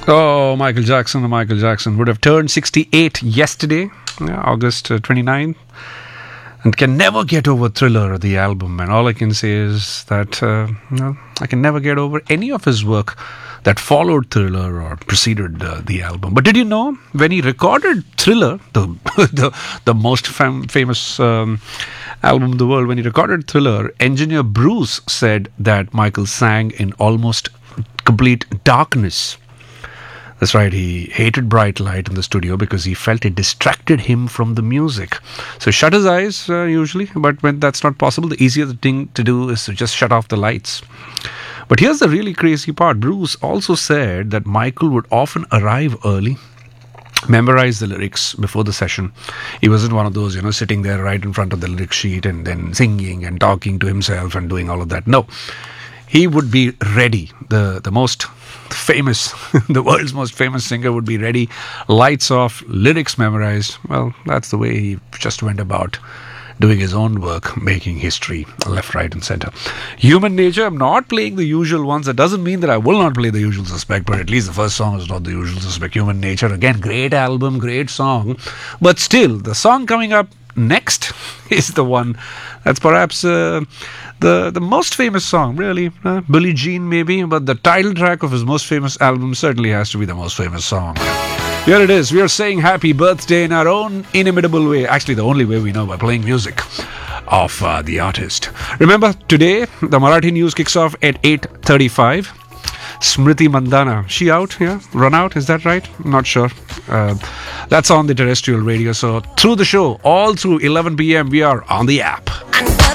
Oh, Michael Jackson. Michael Jackson would have turned 68 yesterday, August 29th, and can never get over Thriller, the album. And all I can say is that I can never get over any of his work that followed Thriller or preceded the album. But did you know, when he recorded Thriller, the most famous album in the world, when he recorded Thriller, engineer Bruce said that Michael sang in almost complete darkness. That's right, he hated bright light in the studio because he felt it distracted him from the music. So shut his eyes usually, but when that's not possible, the easier thing to do is to just shut off the lights. But here's the really crazy part. Bruce also said that Michael would often arrive early, memorize the lyrics before the session. He wasn't one of those, sitting there right in front of the lyric sheet and then singing and talking to himself and doing all of that. No. He would be ready. The most famous, the world's most famous singer would be ready. Lights off, lyrics memorized. Well, that's the way he just went about doing his own work, making history left, right and center. Human Nature, I'm not playing the usual ones. That doesn't mean that I will not play The Usual Suspect, but at least the first song is not The Usual Suspect. Human Nature, again, great album, great song. But still, the song coming up next is the one that's perhaps the most famous song, really. Billie Jean maybe, but the title track of his most famous album certainly has to be the most famous song. Here it is. We are saying happy birthday in our own inimitable way. Actually, the only way we know, by playing music of the artist. Remember, today the Marathi news kicks off at 8:35. Smriti Mandhana, she out? Yeah, run out, is that right? Not sure. That's on the terrestrial radio. So through the show, all through 11 p.m, we are on the app.